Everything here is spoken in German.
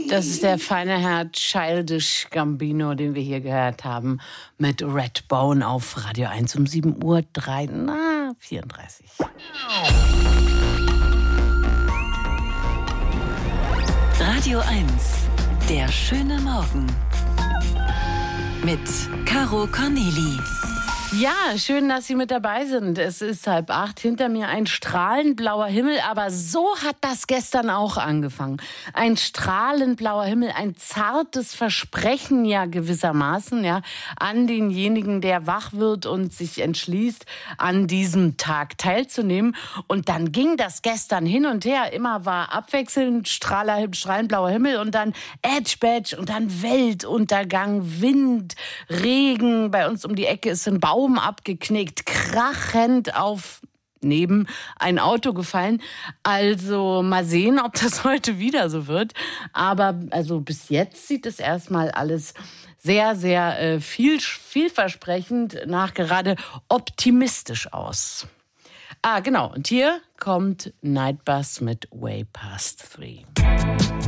Das ist der feine Herr Childish Gambino, den wir hier gehört haben, mit Redbone auf Radio 1 um 7:34 Uhr. Radio 1, der schöne Morgen. Mit Caro Corneli. Ja, schön, dass Sie mit dabei sind. Es ist 7:30, hinter mir ein strahlend blauer Himmel, aber so hat das gestern auch angefangen. Ein strahlend blauer Himmel, ein zartes Versprechen ja gewissermaßen, ja, an denjenigen, der wach wird und sich entschließt, an diesem Tag teilzunehmen. Und dann ging das gestern hin und her. Immer war abwechselnd strahlend blauer Himmel und dann Edge-Badge und dann Weltuntergang, Wind, Regen. Bei uns um die Ecke ist ein Baum abgeknickt, krachend auf neben ein Auto gefallen. Also mal sehen, ob das heute wieder so wird. Aber also bis jetzt sieht es erstmal alles sehr, sehr vielversprechend, nachgerade optimistisch aus. Genau. Und hier kommt Nightbus mit Way Past 3.